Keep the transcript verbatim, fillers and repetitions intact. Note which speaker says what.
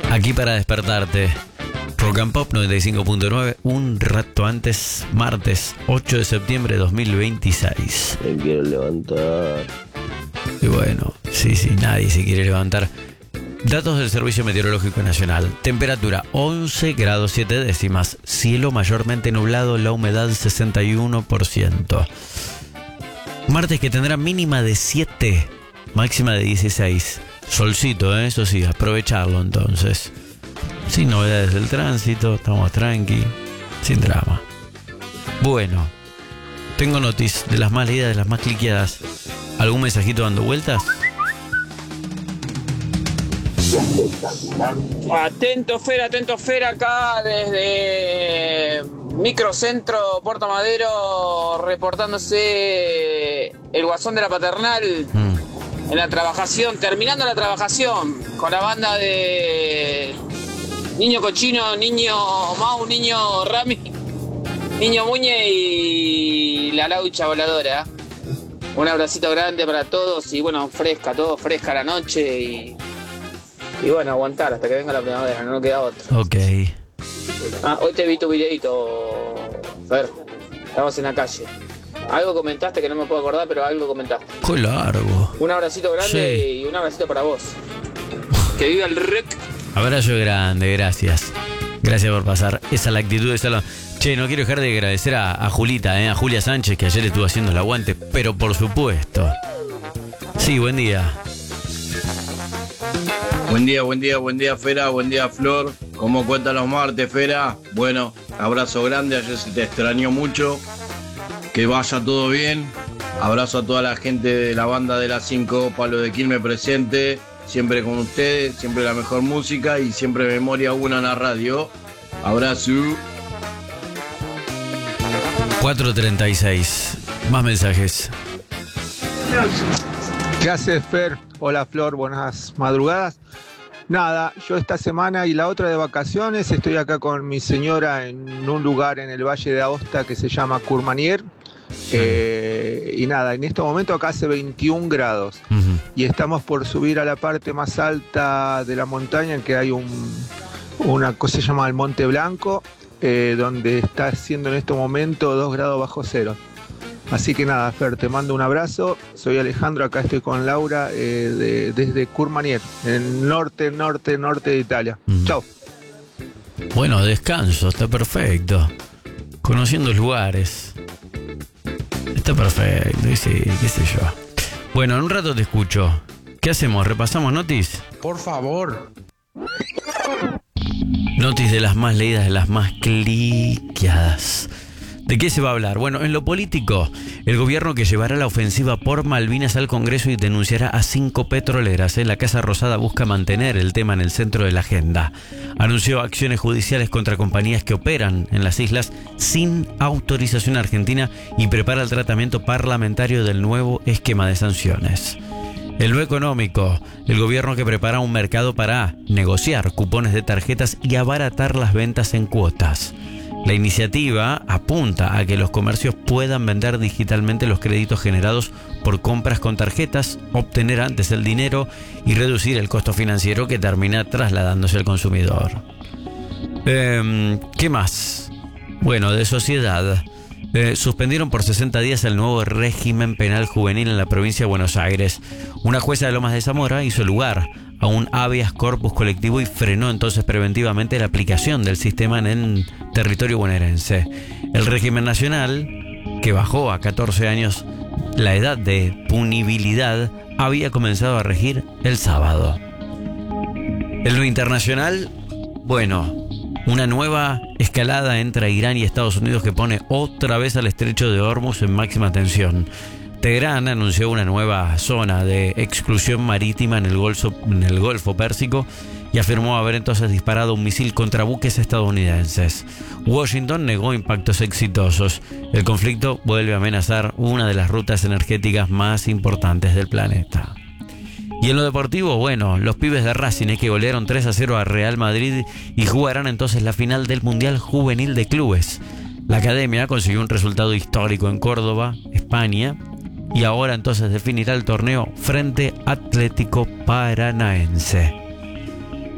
Speaker 1: Aquí para despertarte. Rock and Pop noventa y cinco punto nueve, un rato antes, martes ocho de septiembre de dos mil veintiséis.
Speaker 2: Me quiero levantar.
Speaker 1: Y bueno, sí, sí, nadie se quiere levantar. Datos del Servicio Meteorológico Nacional. Temperatura once grados siete décimas. Cielo mayormente nublado, la humedad sesenta y uno por ciento. Martes que tendrá mínima de siete, máxima de dieciséis. Solcito, ¿eh? Eso sí, aprovecharlo entonces. Sin novedades del tránsito, estamos tranqui, sin drama. Bueno, tengo noticias de las más leídas, de las más cliqueadas. ¿Algún mensajito dando vueltas?
Speaker 3: Atento Fera, atento Fera, acá desde Microcentro Puerto Madero, reportándose el Guasón de la Paternal. Mm. En la trabajación, terminando la trabajación con la banda de Niño Cochino, Niño Mau, Niño Rami, Niño Muñe y la Laucha Voladora. Un abracito grande para todos y bueno, fresca, todo fresca la noche y, y bueno, aguantar hasta que venga la primavera, no queda otra.
Speaker 1: Ok.
Speaker 3: Ah, hoy te vi tu videito, Fer, estamos en la calle. Algo comentaste que no me puedo acordar, pero algo comentaste.
Speaker 1: ¡Qué largo!
Speaker 3: Un abracito grande sí. Y un abracito para vos. Que viva el rec.
Speaker 1: Abrazo grande, gracias. Gracias por pasar esa la actitud de salón. Che, no quiero dejar de agradecer a, a Julita, eh, a Julia Sánchez, que ayer estuvo haciendo el aguante, pero por supuesto. Sí, buen día.
Speaker 4: Buen día, buen día, buen día, Fera, buen día, Flor. ¿Cómo cuentan los martes, Fera? Bueno, abrazo grande, ayer se te extrañó mucho. Que vaya todo bien. Abrazo a toda la gente de la banda de las cinco, Palo de Quilmes presente. Siempre con ustedes, siempre la mejor música y siempre memoria una en la radio. Abrazo.
Speaker 1: cuatro treinta y seis. Más mensajes.
Speaker 5: ¿Qué haces, Fer? Hola, Flor, buenas madrugadas. Nada, yo esta semana y la otra de vacaciones estoy acá con mi señora en un lugar en el Valle de Aosta que se llama Courmayeur. Eh, y nada, en este momento acá hace veintiún grados uh-huh. Y estamos por subir a la parte más alta de la montaña, que hay un, una cosa que se llama el Monte Blanco, eh, donde está haciendo en este momento dos grados bajo cero. Así que nada, Fer, te mando un abrazo. Soy Alejandro, acá estoy con Laura eh, de, desde Courmayeur, en el norte, norte, norte de Italia. Uh-huh. Chao.
Speaker 1: Bueno, descanso, está perfecto. Conociendo lugares. Está perfecto, sí, qué sé yo. Bueno, en un rato te escucho. ¿Qué hacemos? ¿Repasamos notis?
Speaker 6: Por favor.
Speaker 1: Notis de las más leídas, de las más cliqueadas. ¿De qué se va a hablar? Bueno, en lo político, el gobierno que llevará la ofensiva por Malvinas al Congreso y denunciará a cinco petroleras. ¿eh? La Casa Rosada busca mantener el tema en el centro de la agenda. Anunció acciones judiciales contra compañías que operan en las islas sin autorización argentina y prepara el tratamiento parlamentario del nuevo esquema de sanciones. En lo económico, el gobierno que prepara un mercado para negociar cupones de tarjetas y abaratar las ventas en cuotas. La iniciativa apunta a que los comercios puedan vender digitalmente los créditos generados por compras con tarjetas, obtener antes el dinero y reducir el costo financiero que termina trasladándose al consumidor. Eh, ¿Qué más? Bueno, de sociedad. Eh, suspendieron por sesenta días el nuevo régimen penal juvenil en la provincia de Buenos Aires. Una jueza de Lomas de Zamora hizo lugar a un habeas corpus colectivo y frenó entonces preventivamente la aplicación del sistema en el territorio bonaerense. El régimen nacional, que bajó a catorce años la edad de punibilidad, había comenzado a regir el sábado. En lo internacional, bueno, una nueva escalada entre Irán y Estados Unidos que pone otra vez al estrecho de Hormuz en máxima tensión. Teherán anunció una nueva zona de exclusión marítima en el Golfo, en el Golfo Pérsico y afirmó haber entonces disparado un misil contra buques estadounidenses. Washington negó impactos exitosos. El conflicto vuelve a amenazar una de las rutas energéticas más importantes del planeta. Y en lo deportivo, bueno, los pibes de Racing eh, que golearon tres a cero a Real Madrid y jugarán entonces la final del Mundial Juvenil de Clubes. La academia consiguió un resultado histórico en Córdoba, España, y ahora entonces definirá el torneo frente Atlético Paranaense.